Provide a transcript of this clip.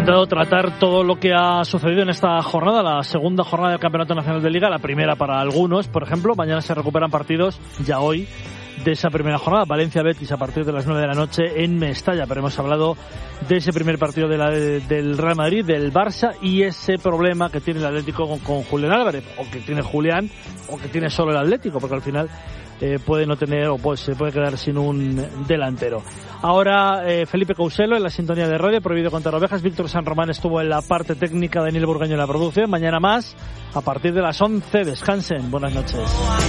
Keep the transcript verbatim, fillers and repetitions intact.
intentado tratar todo lo que ha sucedido en esta jornada, la segunda jornada del Campeonato Nacional de Liga, la primera para algunos, por ejemplo. Mañana se recuperan partidos, ya hoy, de esa primera jornada. Valencia-Betis a partir de las nueve de la noche en Mestalla. Pero hemos hablado de ese primer partido de la, de, del Real Madrid, del Barça, y ese problema que tiene el Atlético con, con Julián Álvarez, o que tiene Julián, o que tiene solo el Atlético, porque al final eh, puede no tener, o pues, se puede quedar sin un delantero. Ahora eh, Felipe Couselo en la sintonía de radio, Prohibido Contar Ovejas. Víctor San Román estuvo en la parte técnica, Daniel Burgaño en la producción. Mañana más, a partir de las once. Descansen. Buenas noches.